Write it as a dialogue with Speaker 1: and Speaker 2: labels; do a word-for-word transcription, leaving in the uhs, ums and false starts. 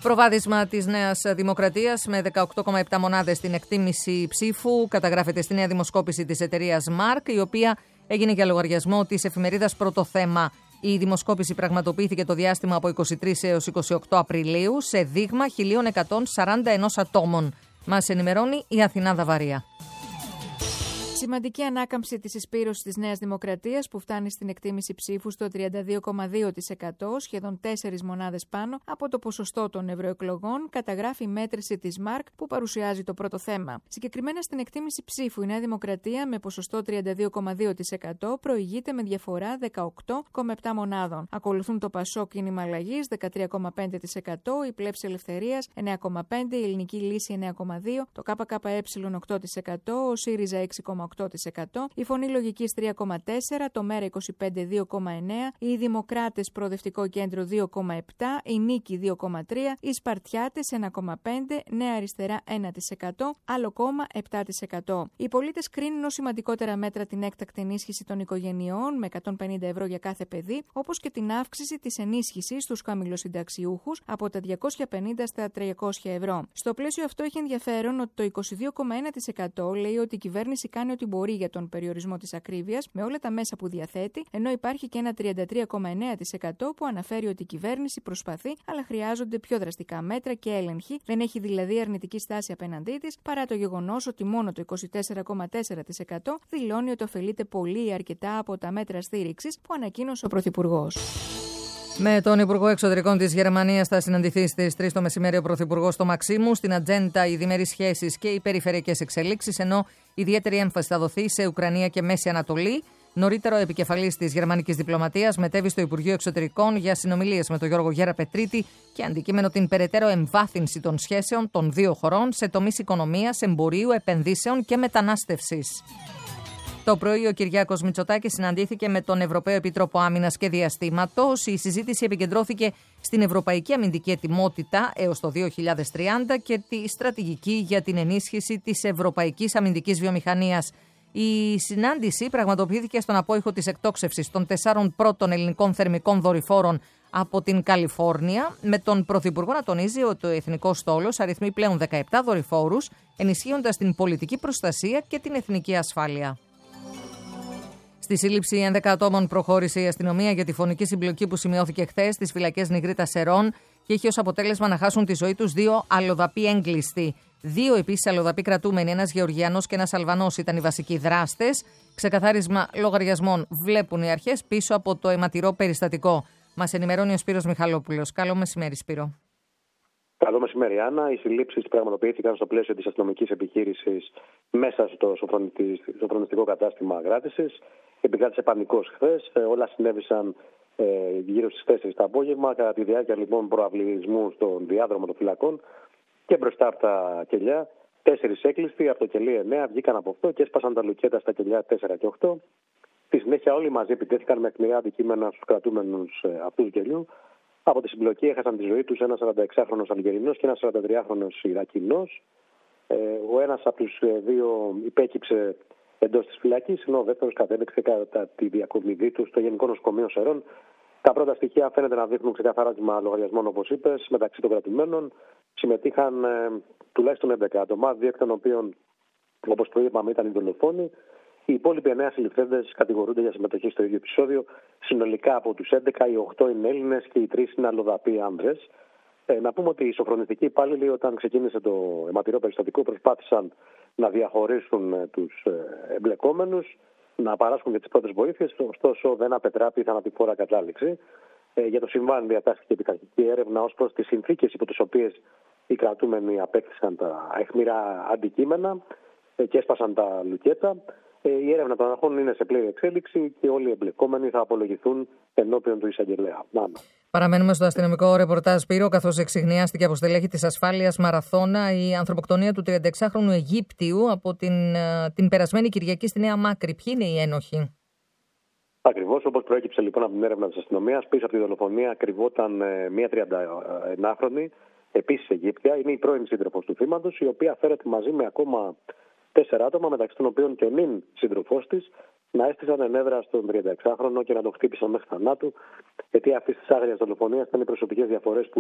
Speaker 1: Προβάδισμα της Νέας Δημοκρατίας με δεκαοκτώ κόμμα επτά μονάδες στην εκτίμηση ψήφου καταγράφεται στη νέα δημοσκόπηση της εταιρείας Μάρκ, η οποία έγινε για λογαριασμό της εφημερίδας Πρωτοθέμα. Η δημοσκόπηση πραγματοποιήθηκε το διάστημα από είκοσι τρεις έως είκοσι οκτώ Απριλίου σε δείγμα χίλια εκατόν σαράντα ένα ατόμων. Μας ενημερώνει η Αθηνά Δαβαρία.
Speaker 2: Σημαντική ανάκαμψη της εισπύρωσης της Νέας Δημοκρατίας που φτάνει στην εκτίμηση ψήφου στο τριάντα δύο κόμμα δύο τοις εκατό, σχεδόν τέσσερις μονάδες πάνω από το ποσοστό των ευρωεκλογών, καταγράφει η μέτρηση της Μάρκ που παρουσιάζει το πρώτο θέμα. Συγκεκριμένα στην εκτίμηση ψήφου η Νέα Δημοκρατία με ποσοστό τριάντα δύο κόμμα δύο τοις εκατό προηγείται με διαφορά δεκαοκτώ κόμμα επτά μονάδων. Ακολουθούν το Πασόκ Κίνημα Αλλαγής δεκατρία κόμμα πέντε τοις εκατό, η Πλεύση Ελευθερίας εννέα κόμμα πέντε τοις εκατό, η Ελληνική Λύση εννέα κόμμα δύο τοις εκατό, το ΚΚΕ οκτώ τοις εκατό, ο ΣΥΡΙΖΑ έξι κόμμα οκτώ τοις εκατό, η Φωνή Λογικής τρία κόμμα τέσσερα τοις εκατό, το ΜΕΡΑ είκοσι πέντε δύο κόμμα εννέα τοις εκατό, οι Δημοκράτες Προοδευτικό Κέντρο δύο κόμμα επτά τοις εκατό, η Νίκη δύο κόμμα τρία τοις εκατό, οι Σπαρτιάτες ένα κόμμα πέντε τοις εκατό, Νέα Αριστερά ένα τοις εκατό, άλλο κόμμα επτά τοις εκατό. Οι πολίτες κρίνουν ως σημαντικότερα μέτρα την έκτακτη ενίσχυση των οικογενειών με εκατόν πενήντα ευρώ για κάθε παιδί, όπως και την αύξηση της ενίσχυσης στους χαμηλοσυνταξιούχους από τα διακόσια πενήντα στα τριακόσια ευρώ. Στο πλαίσιο αυτό έχει ενδιαφέρον ότι το είκοσι δύο κόμμα ένα τοις εκατό λέει ότι η κυβέρνηση κάνει ό,τι μπορεί για τον περιορισμό της ακρίβειας με όλα τα μέσα που διαθέτει, ενώ υπάρχει και ένα τριάντα τρία κόμμα εννέα τοις εκατό που αναφέρει ότι η κυβέρνηση προσπαθεί, αλλά χρειάζονται πιο δραστικά μέτρα και έλεγχοι. Δεν έχει δηλαδή αρνητική στάση απέναντί της, παρά το γεγονός ότι μόνο το είκοσι τέσσερα κόμμα τέσσερα τοις εκατό δηλώνει ότι ωφελείται πολύ ή αρκετά από τα μέτρα στήριξης που ανακοίνωσε ο Πρωθυπουργός.
Speaker 1: Με τον Υπουργό Εξωτερικών της Γερμανίας θα συναντηθεί στις τρεις το μεσημέρι ο Πρωθυπουργός στο Μαξίμου. Στην ατζέντα οι διμερείς σχέσεις και οι περιφερειακές εξελίξεις, ενώ ιδιαίτερη έμφαση θα δοθεί σε Ουκρανία και Μέση Ανατολή. Νωρίτερα, ο επικεφαλής της γερμανικής διπλωματίας μετέβη στο Υπουργείο Εξωτερικών για συνομιλίες με τον Γιώργο Γεραπετρίτη και αντικείμενο την περαιτέρω εμβάθυνση των σχέσεων των δύο χωρών σε τομείς οικονομίας, εμπορίου, επενδύσεων και μετανάστευσης. Το πρωί ο Κυριάκος Μητσοτάκης συναντήθηκε με τον Ευρωπαίο Επίτροπο Άμυνας και Διαστήματος. Η συζήτηση επικεντρώθηκε στην ευρωπαϊκή αμυντική ετοιμότητα έως το δύο χιλιάδες τριάντα και τη στρατηγική για την ενίσχυση της ευρωπαϊκής αμυντικής βιομηχανίας. Η συνάντηση πραγματοποιήθηκε στον απόϊχο της εκτόξευσης των τεσσάρων πρώτων ελληνικών θερμικών δορυφόρων από την Καλιφόρνια, με τον Πρωθυπουργό να τονίζει ότι ο Εθνικός Στόλος αριθμεί πλέον δεκαεπτά δορυφόρους, ενισχύοντας την πολιτική προστασία και την εθνική ασφάλεια. Στη σύλληψη ενδέκα ατόμων προχώρησε η αστυνομία για τη φωνική συμπλοκή που σημειώθηκε χθες στις φυλακές Νιγρίτας Σερών και είχε ως αποτέλεσμα να χάσουν τη ζωή τους δύο αλλοδαποί έγκλειστοι. Δύο επίσης αλλοδαποί κρατούμενοι, ένας Γεωργιανός και ένας Αλβανός, ήταν οι βασικοί δράστες. Ξεκαθάρισμα λογαριασμών βλέπουν οι αρχές πίσω από το αιματηρό περιστατικό. Μας ενημερώνει ο Σπύρος Μιχαλόπουλος. Καλό μεσημέρι, Σπύρο.
Speaker 3: Καλό μεσημέρι, Άννα. Οι συλλήψεις πραγματοποιήθηκαν στο πλαίσιο της αστυνομικής επιχείρησης μέσα στο σοφρονιστικό κατάστημα κράτησης. Επικράτησε πανικός χθες. Όλα συνέβησαν ε, γύρω στις τέσσερις το απόγευμα, κατά τη διάρκεια λοιπόν προαυλισμού στον διάδρομο των φυλακών και μπροστά από τα κελιά. Τέσσερις έκλειστοι, από το κελί εννέα βγήκαν από αυτό και έσπασαν τα λουκέτα στα κελιά τέσσερα και οκτώ. Στη συνέχεια όλοι μαζί επιτέθηκαν με αιχμηρά αντικείμενα στους κρατούμενους ε, αυτού του κελιού. Από τη συμπλοκή έχασαν τη ζωή τους ένας σαρανταεξάχρονος Αλγερινός και ένας σαραντατριάχρονος Ιρακινός. Ε, ο ένας από τους δύο υπέκυψε εντός της φυλακής, ενώ ο δεύτερος κατέληξε κατά τη διακομιδή του στο Γενικό Νοσοκομείο Σερών. Τα πρώτα στοιχεία φαίνεται να δείχνουν ξεκαθάρισμα λογαριασμών, όπως είπες, μεταξύ των κρατουμένων. Συμμετείχαν ε, τουλάχιστον έντεκα άτομα, δύο εκ των οποίων, όπως προείπαμε, ήταν οι δολοφόνοι. Οι υπόλοιποι εννέα συλληφθέντες κατηγορούνται για συμμετοχή στο ίδιο επεισόδιο. Συνολικά από τους έντεκα, οι οκτώ είναι Έλληνες και οι τρεις είναι αλλοδαποί άνδρες. Ε, να πούμε ότι οι σοφρονιστικοί υπάλληλοι, όταν ξεκίνησε το αιματηρό περιστατικό, προσπάθησαν να διαχωρίσουν ε, τους ε, εμπλεκόμενους, να παράσχουν και τις πρώτες βοήθειες, ωστόσο δεν απετράπη θανατηφόρα κατάληξη. Ε, για το συμβάν διατάχθηκε πειθαρχική έρευνα ως προς τις συνθήκες υπό τις οποίες οι κρατούμενοι απέκτησαν τα αιχμηρά αντικείμενα ε, και έσπασαν τα λουκέτα. Η έρευνα των αρχών είναι σε πλήρη εξέλιξη και όλοι οι εμπλεκόμενοι θα απολογηθούν ενώπιον του εισαγγελέα.
Speaker 1: Παραμένουμε στο αστυνομικό ρεπορτάζ, Σπύρο, καθώς εξιχνιάστηκε από στελέχη της ασφάλειας Μαραθώνα η ανθρωποκτονία του τριανταεξάχρονου Αιγύπτιου από την, την περασμένη Κυριακή στη Νέα Μάκρη. Ποιοι είναι οι ένοχοι?
Speaker 3: Ακριβώς όπως προέκυψε λοιπόν από την έρευνα της αστυνομίας, πίσω από τη δολοφονία κρυβόταν ε, μία τριανταενάχρονη, επίσης Αιγύπτια. Είναι η πρώην σύντροφος του θύματος, η οποία φέρεται μαζί με ακόμα τέσσερα άτομα, μεταξύ των οποίων και ο νυν σύντροφός της, να έστησαν ενέδρα στον τριανταεξάχρονο και να το χτύπησαν μέχρι θανάτου. Γιατί αυτή τη άγρια δολοφονία ήταν οι προσωπικές διαφορές που